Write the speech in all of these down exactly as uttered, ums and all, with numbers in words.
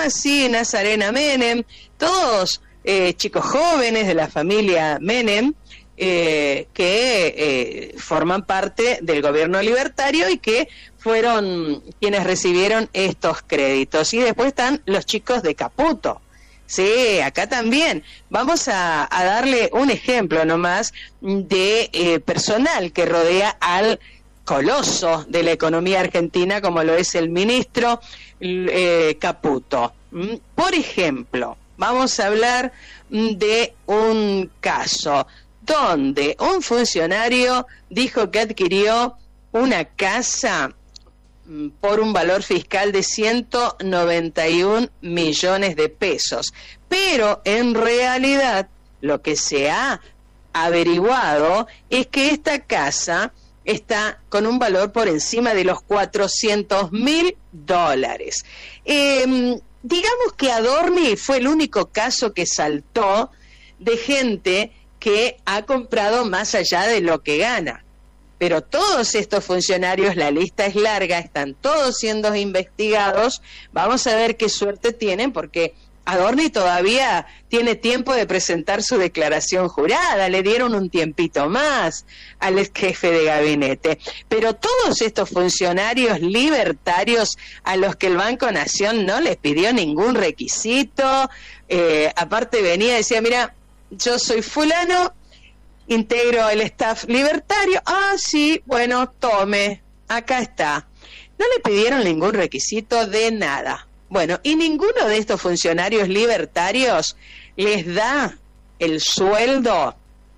ah, sí, Nazarena Menem, todos eh, chicos jóvenes de la familia Menem, eh, que eh, forman parte del gobierno libertario y que fueron quienes recibieron estos créditos. Y después están los chicos de Caputo. Sí, acá también. Vamos a, a darle un ejemplo nomás de eh, personal que rodea al coloso de la economía argentina, como lo es el ministro eh, Caputo. Por ejemplo, vamos a hablar de un caso donde un funcionario dijo que adquirió una casa por un valor fiscal de ciento noventa y un millones de pesos, pero en realidad lo que se ha averiguado es que esta casa está con un valor por encima de los cuatrocientos mil dólares. Eh, digamos que Adorni fue el único caso que saltó de gente que ha comprado más allá de lo que gana. Pero todos estos funcionarios, la lista es larga, están todos siendo investigados. Vamos a ver qué suerte tienen, porque Adorni todavía tiene tiempo de presentar su declaración jurada, le dieron un tiempito más al ex jefe de gabinete. Pero todos estos funcionarios libertarios a los que el Banco Nación no les pidió ningún requisito, eh, aparte venía y decía, mira, yo soy fulano, integro el staff libertario, ah, sí, bueno, tome, acá está. No le pidieron ningún requisito de nada. Bueno, y ninguno de estos funcionarios libertarios les da el sueldo,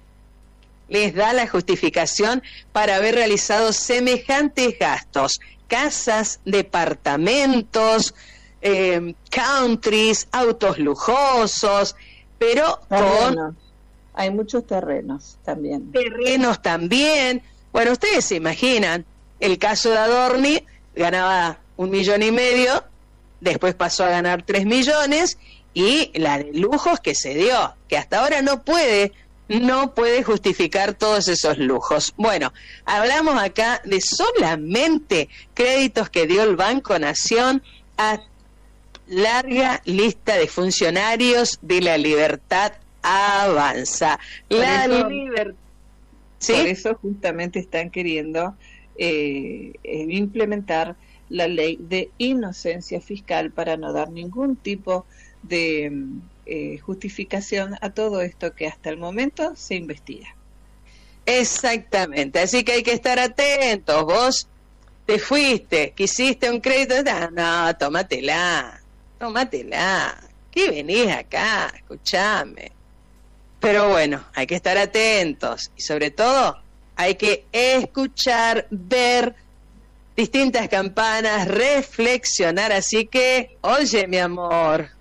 les da la justificación para haber realizado semejantes gastos. Casas, departamentos, eh, countries, autos lujosos, pero con... Hay muchos terrenos también. Terrenos también. Bueno, ustedes se imaginan, el caso de Adorni, ganaba un millón y medio, después pasó a ganar tres millones, y la de lujos que se dio, que hasta ahora no puede, no puede justificar todos esos lujos. Bueno, hablamos acá de solamente créditos que dio el Banco Nación a larga lista de funcionarios de la Libertad Avanza. La libertad. ¿Sí? Por eso justamente están queriendo eh, eh, implementar la ley de inocencia fiscal para no dar ningún tipo de eh, justificación a todo esto que hasta el momento se investiga. Exactamente, así que hay que estar atentos. Vos te fuiste, quisiste un crédito, no, no, tómatela, tómatela. ¿Qué venís acá? Escuchame. Pero bueno, hay que estar atentos y sobre todo hay que escuchar, ver distintas campanas, reflexionar. Así que, oye, mi amor,